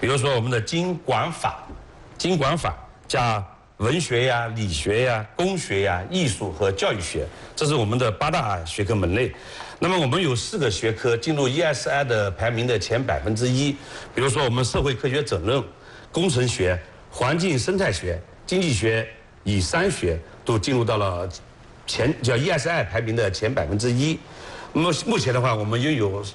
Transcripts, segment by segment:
比如说我们的经管法加文学呀、理学呀、工学呀、艺术和教育学，这是我们的8大学科门类。那么我们有4个学科进入 ESI 的排名的前1%，比如说我们社会科学整论、工程学、环境生态学、经济学、以3学都进入到了叫 ESI 排名的前1%。那么目前的话，我们拥有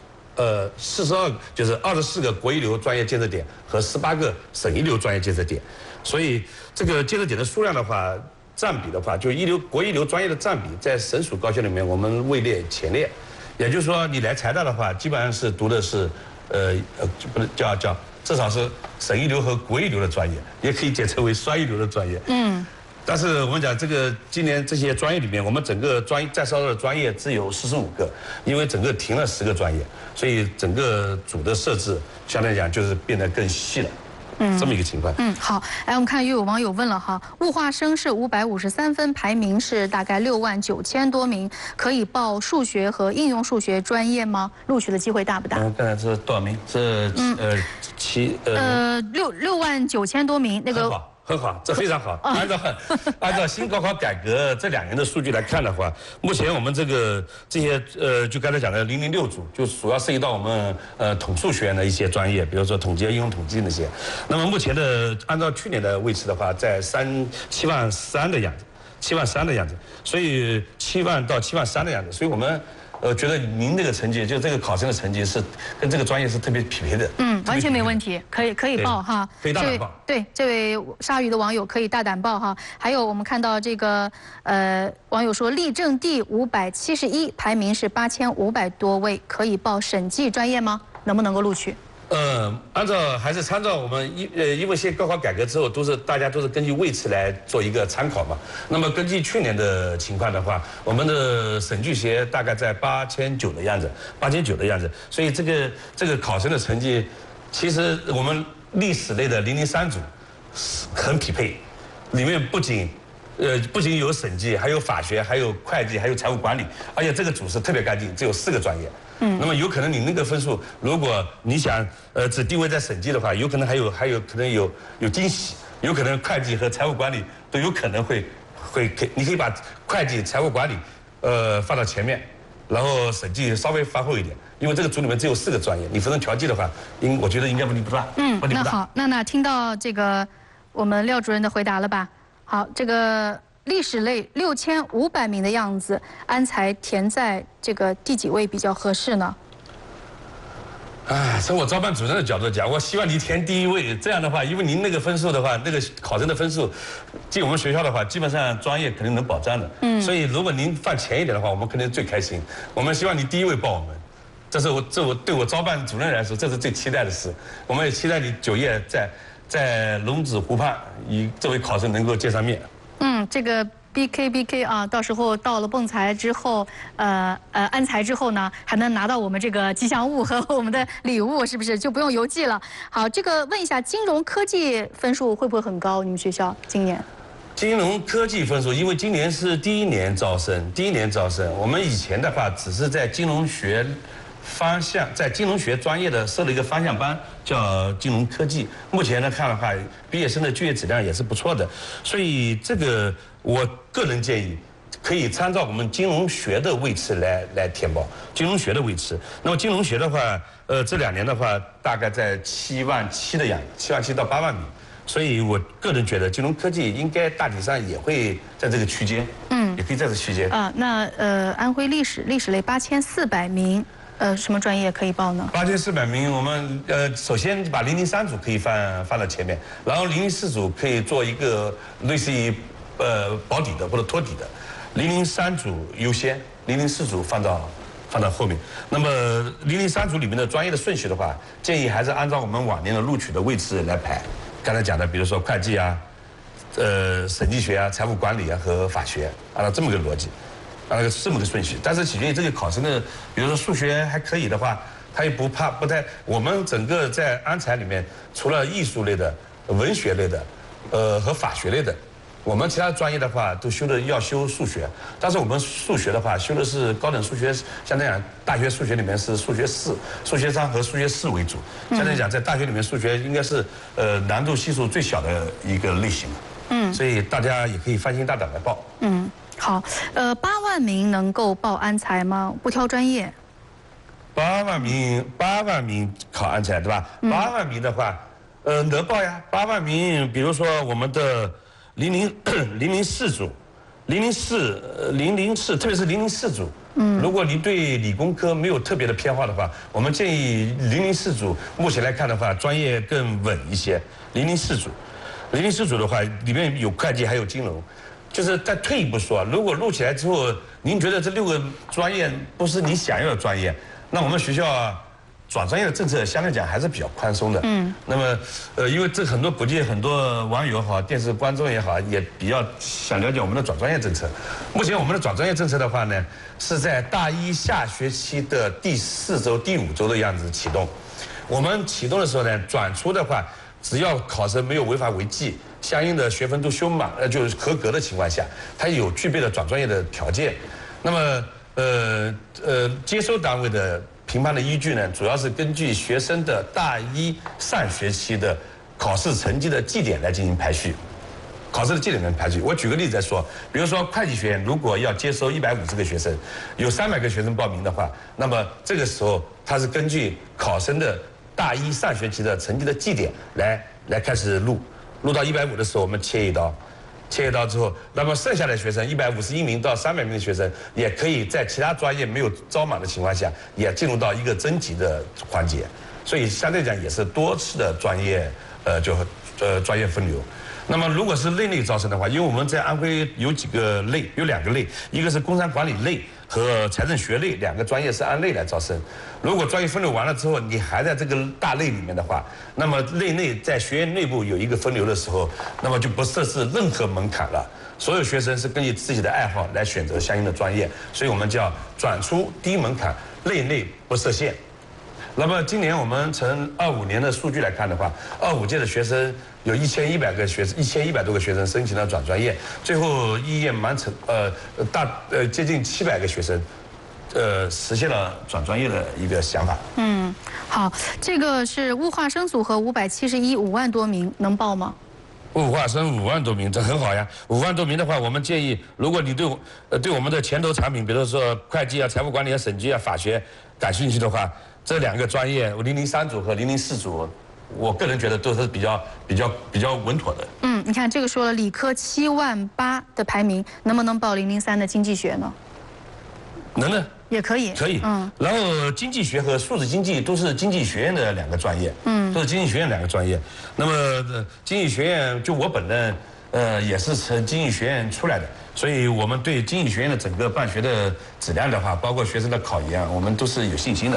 24个国一流专业建设点和18个省一流专业建设点，所以这个建设点的数量的话，占比的话，就国一流专业的占比，在省属高校里面我们位列前列。也就是说，你来财大的话，基本上是读的是不能叫至少是省一流和国一流的专业，也可以简称为双一流的专业。但是我们讲这个今年这些专业里面，我们整个在烧的专业只有45个，因为整个停了10个专业，所以整个组的设置相对来讲就是变得更细了。这么一个情况。 好，来我们看又有网友问了哈，物化生是553分，排名是大概6万9千多名，可以报数学和应用数学专业吗？录取的机会大不大？ 刚才是多少名？是 6万9千多名，那个。 很好，这非常好。按照新高考改革这2年的数据来看的话，目前我们这些就刚才讲的006组，就主要涉及到我们统数学院的一些专业，比如说统计、应用统计那些。那么目前的按照去年的位置的话，在7万3的样子，所以7万到7万3的样子，所以我们。觉得您这个成绩，就这个考生的成绩是跟这个专业是特别匹配的。 完全没问题，可以报哈， 可以大胆报。 对，这位鲨鱼的网友可以大胆报哈。还有我们看到这个网友说，立正第571，排名是8500多位，可以报审计专业吗？能不能够录取？ 还是参照我们因为现在高考改革之后，大家都是根据位次来做一个参考嘛。那么根据去年的情况的话，我们的省巨协大概在8900的样子，所以这个考生的成绩，其实我们历史类的003组很匹配，里面不仅有审计，还有法学，还有会计，还有财务管理，而且这个组是特别干净，只有4个专业。那么有可能你那个分数，如果你想只定位在审计的话，有可能还有可能有惊喜，有可能会计和财务管理都有可能会你可以把会计、财务管理放到前面，然后审计稍微放后一点，因为这个组里面只有4个专业，你分成调剂的话，我觉得应该问题不大。 那好，那听到这个我们廖主任的回答了吧？好，这个。历史类6500名的样子，安才填在这个第几位比较合适呢？ 从我招办主任的角度讲，我希望你填第1位。这样的话，因为您那个分数的话，那个考生的分数，进我们学校的话，基本上专业肯定能保障的。所以如果您放前一点的话，我们肯定最开心。我们希望你第1位报我们，这我对我招办主任来说，这是最期待的事。我们也期待你9月在龙子湖畔与这位考生能够见上面。 这个 BK 啊，到时候到了蹦财之后，安财之后呢，还能拿到我们这个吉祥物和我们的礼物，是不是就不用邮寄了？好，这个问一下，金融科技分数会不会很高？你们学校今年？ 金融科技分数，因为今年是第一年招生，我们以前的话只是在金融学专业的设了一个方向班，叫金融科技。目前来看的话，毕业生的就业质量也是不错的，所以这个我个人建议可以参照我们金融学的位次来填报金融学的位次。那么金融学的话，这2年的话大概在7万7的样子，7万7到8万名。所以我个人觉得金融科技应该大体上也会在这个区间，也可以在这个区间。 那安徽历史类8400名。什么专业可以报呢 ？8400名，我们首先把003组可以放到前面，然后004组可以做一个类似于保底的或者托底的，003组优先，004组放到后面。那么003组里面的专业的顺序的话，建议还是按照我们往年的录取的位置来排。刚才讲的，比如说会计啊、审计学啊、财务管理啊和法学，按照这么个逻辑。这么个顺序，但是取决于这个考生的，比如说数学还可以的话，他也不太。我们整个在安财里面，除了艺术类的、文学类的，和法学类的， 我们其他专业的话都要修数学，但是我们数学的话修的是高等数学，相对讲大学数学里面是数学4、数学3和数学4为主。相对讲在大学里面数学应该是难度系数最小的一个类型。所以大家也可以放心大胆来报。 好，8万名能够报安财吗？不挑专业。 8万名考安财对吧？8万名的话，能报呀。8万名，比如说我们的004组，004，特别是004组。如果你对理工科没有特别的偏好的话，我们建议004组目前来看的话，专业更稳一些。004组的话，里面有会计还有金融。就是再退一步说，如果录起来之后，您觉得这6个专业不是你想要的专业，那我们学校转专业的政策相对讲还是比较宽松的。那么因为这很多估计很多网友也好，电视观众也好，也比较想了解我们的转专业政策。目前我们的转专业政策的话呢，是在大一下学期的第4周、第5周的样子启动。我们启动的时候呢，转出的话，只要考生没有违法违纪，相应的学分都修满，就是合格的情况下，它有具备了转专业的条件。那么接收单位的评判的依据呢，主要是根据学生的大一上学期的考试成绩的绩点来进行排序。考试的绩点来排序。我举个例子来说，比如说会计学院如果要接收150个学生，有300个学生报名的话，那么这个时候它是根据考生的大一上学期的成绩的绩点来开始录到150的时候，我们切一刀之后，那么剩下的学生151名到300名的学生，也可以在其他专业没有招满的情况下，也进入到一个征集的环节。所以相对讲也是多次的专业专业分流。那么如果是类招生的话，因为我们在安徽有2个类，一个是工商管理类和财政学类2个专业是按类来招生。如果专业分流完了之后，你还在这个大类里面的话，那么类内在学院内部有一个分流的时候，那么就不设置任何门槛了。所有学生是根据自己的爱好来选择相应的专业，所以我们叫转出低门槛，类内不设限。那么今年我们从25年的数据来看的话，25届的学生有1100多个学生申请了转专业，最后一届接近700个学生，实现了转专业的一个想法。 好，这个是物化生组合571，5万多名能报吗？ 物化生5万多名，这很好呀。5万多名的话，我们建议，如果你对我们的前头产品，比如说会计啊、财务管理啊、审计啊、法学感兴趣的话，这2个专业003组和004组，我个人觉得都是比较稳妥的。 你看这个说了，理科7万8的排名，能不能报003的经济学呢？ 能。 也可以。 然后经济学和数字经济都是经济学院的2个专业。都是经济学院2个专业。那么经济学院就我本人也是从经济学院出来的，所以我们对经济学院的整个办学的质量的话，包括学生的考研，我们都是有信心的。